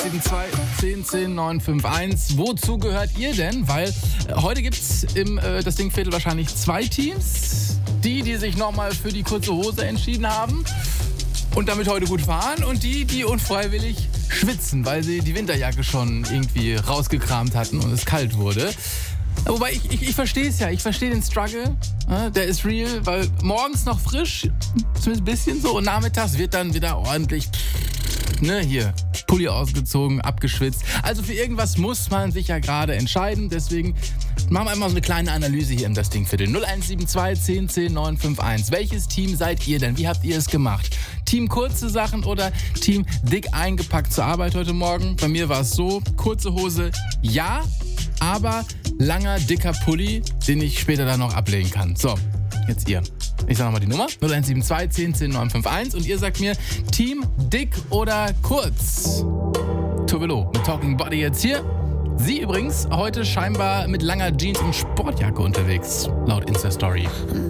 10 10 951. Wozu gehört ihr denn? Weil heute gibt es im das Dingviertel wahrscheinlich 2 Teams. Die sich nochmal für die kurze Hose entschieden haben und damit heute gut fahren, und die unfreiwillig schwitzen, weil sie die Winterjacke schon irgendwie rausgekramt hatten und es kalt wurde. Wobei ich verstehe es ja, ich verstehe den Struggle, der ist real, weil morgens noch frisch, zumindest ein bisschen so, und nachmittags wird dann wieder ordentlich, hier, Pulli ausgezogen, abgeschwitzt. Also für irgendwas muss man sich ja gerade entscheiden, deswegen machen wir einmal so eine kleine Analyse hier in das Dingviertel. 0172 10 10 951. Welches Team seid ihr denn? Wie habt ihr es gemacht? Team kurze Sachen oder Team dick eingepackt zur Arbeit heute Morgen? Bei mir war es so, kurze Hose, ja, aber langer, dicker Pulli, den ich später dann noch ablegen kann. So, jetzt ihr. Ich sag nochmal die Nummer. 0172 10 10 951. Und ihr sagt mir, Team dick oder kurz? Tovelo mit Talking Body jetzt hier. Sie übrigens heute scheinbar mit langer Jeans und Sportjacke unterwegs, laut Insta-Story.